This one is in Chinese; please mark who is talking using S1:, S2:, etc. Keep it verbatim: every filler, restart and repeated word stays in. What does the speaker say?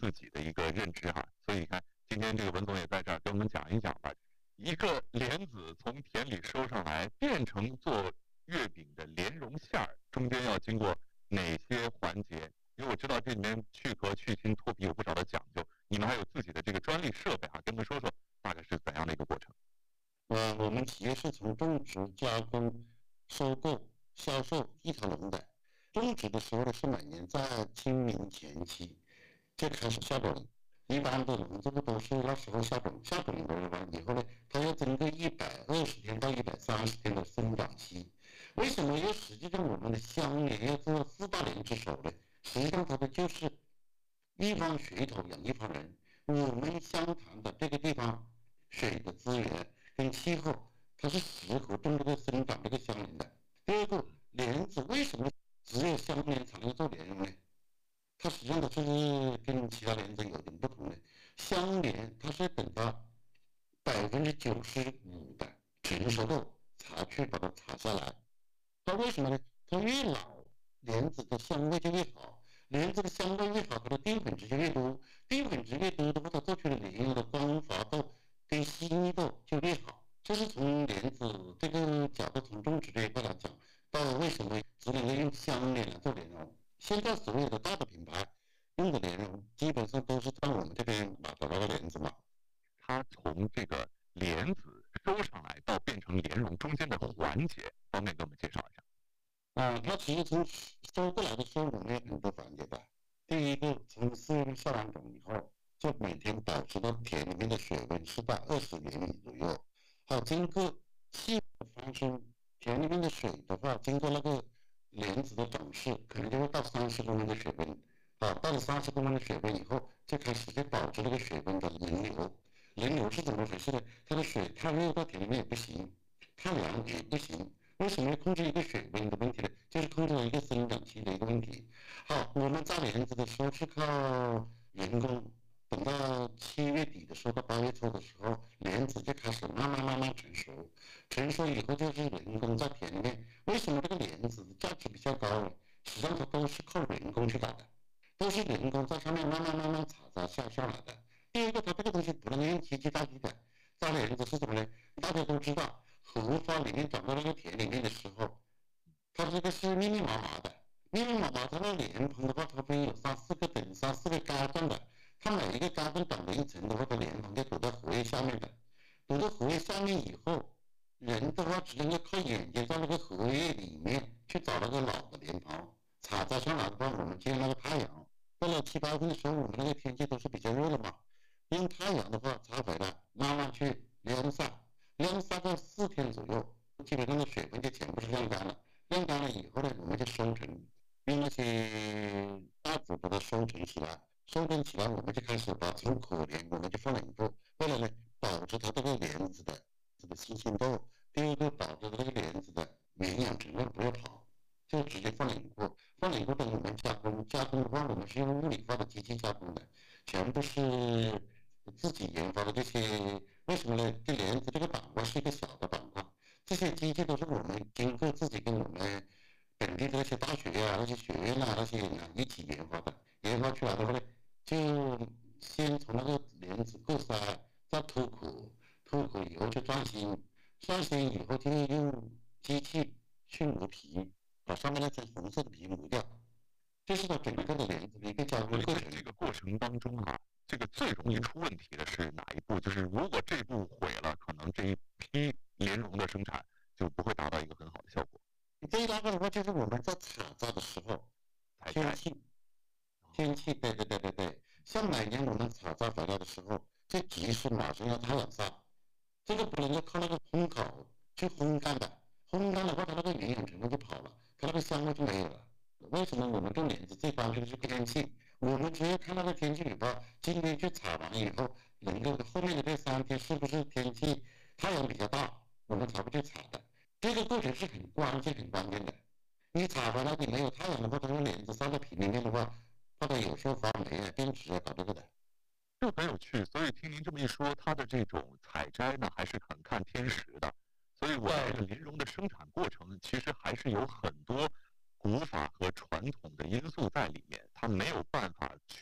S1: 自己的一个认知哈。所以你看，今天这个文总也在这儿给我们讲一讲吧，一个莲子从田里收上来，变成做月饼的莲蓉馅儿，中间要经过哪些环节？因为我知道这里面去壳、去芯、脱皮有不少的讲究，你们还有自己的这个专利设备啊，跟我们说说大概是怎样的一个过程？
S2: 呃，我们企业是从种植、加工、收购、销售一条龙的。种植的时候呢，是每年在清明前期就开始下种。一般的农作物都是那时候下种，下种了完以后呢，它要经过一百二十天到一百三十天的生长期。为什么要实际上我们的香莲要做四大莲之首呢？实际上它的就是一方水土养一方人。我们湘潭的这个地方水的资源跟气候，它是适合种这个生长这个香莲的。第二个，莲子为什么只有香莲才能做莲蓉呢？它实际上它是跟其他莲子有点不同的。香莲它是等到百分之九十五的成熟度才去把它采下来。它为什么呢？它越老，莲子的香味就越好，莲子的香味越好，它的淀粉质就越多，淀粉质越多的话，它做出的莲蓉的光滑度跟细腻度就越好。这是从莲子这个角度，从种植这一块来讲，到为什么只能够用香莲来做莲蓉。现在所有的大的品牌用的莲蓉，基本上都是在我们这边买到那个莲子嘛。
S1: 它从这个莲子收上来到变成莲蓉中间的环节，方便给我们介绍一下？
S2: 啊，它其实从收过来的时候，我们有很多环节的。第一个，从四月下完种以后，就每天保持到田里面的水温是在二十厘米左右。好，经过气的翻身，田里面的水的话，经过那个莲子的长势，可能就会到三十公分的水温。啊，到了三十公分的水温以后，就开始就保持那个水温的轮流。轮流是怎么回事呢？它的水太热到田里面也不行，太凉也不行。为什么要控制一个水温的问题呢？就是控制了一个生长期的一个问题。好，我们造莲子的时候是靠人工，等到七月底的时候到八月初的时候，莲子就开始慢慢慢慢成熟。成熟以后就是人工在田里面。为什么这个莲子的价值比较高呢？实际上它都是靠人工去打的，都是人工在上面慢慢慢慢采摘下下来的。第二个，它这个东西不能用机器代替的。造莲子是什么呢？大家都知道。荷花里面长到那个田里面的时候，它这个是密密麻麻的，密密麻麻。它那莲蓬的话，它会有三四个等三四个阶段的。它每一个阶段长了一层的话，它莲蓬就躲在荷叶下面的。躲到荷叶下面以后，人的话只能够靠眼睛在那个荷叶里面去找那个老的莲蓬。采摘上来的话，我们就用那个太阳。到了七八月份的时候，我们那个天气都是比较热的嘛，用太阳的话采回来，慢慢去晾晒。晾晒个四天左右，基本上的水分就全部是晾干了。晾干了以后呢，我们就收成，用那些大纸把它收成起来。收成起来，我们就开始把从可莲，我们就放冷库，为了呢保持它这个莲子的这个新鲜度。第二个，保持这个莲子的营养成分不要跑，就直接放冷库。放冷库等我们加工，加工的话，我们是用物理化的机器加工的，全部是自己研发的这些。为什么呢？这莲子这个板块是一个小的板块，这些机器都是我们经过自己跟我们本地的那些大学啊、那些学院啊、那些人啊一起研发的。研发出来的话呢，就先从那个莲子过筛，再脱壳，脱壳以后就转芯，转芯以后就用机器去磨皮，把上面那层红色的皮磨掉。这是它整个的莲子的一个加工
S1: 所以
S2: 过程。
S1: 在这个过程当中啊，这个最容易出问题的是哪一步？就是如果这步毁了，可能这一批莲蓉的生产就不会达到一个很好的效果。
S2: 最大的话就是我们在采摘的时候，
S1: 采摘，
S2: 天气，天气，对对对对对。像每年我们采摘回来的时候，就及时马上要太阳晒，这个不能够靠那个烘烤去烘干的。烘干的话，它那个营养成分就跑了，它那个香味就没有了。为什么我们种莲子最关键的是天气？我们只要看那个天气预报，今天去采完以后，能够后面的这三天是不是天气太阳比较大，我们才会去采的。这个过程是很关键、很关键的。你采回来你没有太阳的话，它那个莲子晒在皮里面的话，它的有时候发霉啊、变质啊，搞这个的。
S1: 就很有趣。所以听您这么一说，它的这种采摘呢，还是很看天时的。所以我们这个
S2: 对
S1: 莲蓉的生产过程，其实还是有很多古法和传统的因素在里面，它没有办法全